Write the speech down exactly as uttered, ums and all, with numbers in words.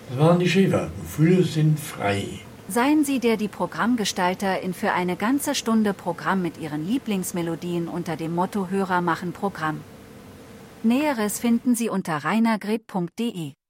Das waren die Schäferten. Fühler sind frei. Seien Sie der die Programmgestalter in für eine ganze Stunde Programm mit Ihren Lieblingsmelodien unter dem Motto Hörer machen Programm. Näheres finden Sie unter rainer greb punkt de.